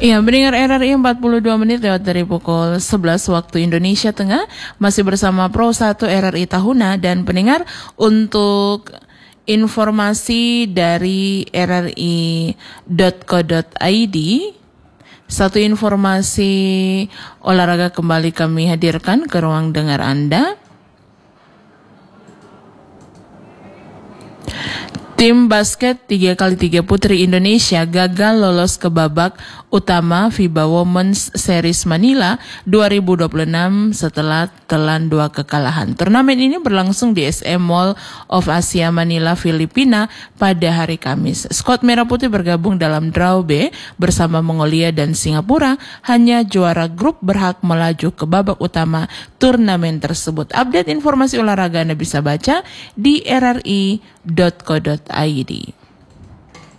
Iya, mendengar RRI 42 menit lewat dari pukul 11 waktu Indonesia Tengah. Masih bersama Pro 1 RRI Tahuna. Dan pendengar, untuk informasi dari rri.co.id, satu informasi olahraga kembali kami hadirkan ke ruang dengar Anda. Tim basket 3x3 putri Indonesia gagal lolos ke babak utama FIBA Women's Series Manila 2026 setelah telan 2 kekalahan. Turnamen ini berlangsung di SM Mall of Asia Manila, Filipina pada hari Kamis. Skuad Merah Putih bergabung dalam draw B bersama Mongolia dan Singapura. Hanya juara grup berhak melaju ke babak utama turnamen tersebut. Update informasi olahraga Anda bisa baca di rri.co.id.